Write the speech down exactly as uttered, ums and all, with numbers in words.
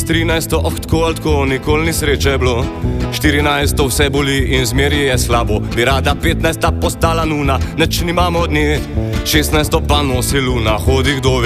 trinajsto, oh, tako ali tako, nikoli ni sreče bilo. štirinajsto, vse boli in zmeri je slabo. Bi rada petnajsta postala nuna, neč nimamo od nje. šestnajsto pa nosi luna, hodi kdo ve.